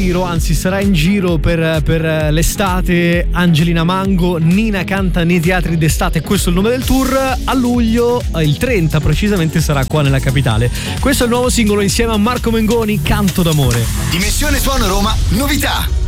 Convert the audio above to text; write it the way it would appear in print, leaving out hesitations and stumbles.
giro, anzi sarà in giro per l'estate. Angelina Mango, Nina canta nei teatri d'estate, questo è il nome del tour. A luglio, il 30 precisamente, sarà qua nella capitale. Questo è il nuovo singolo insieme a Marco Mengoni, Canto d'amore. Dimensione Suono Roma, novità.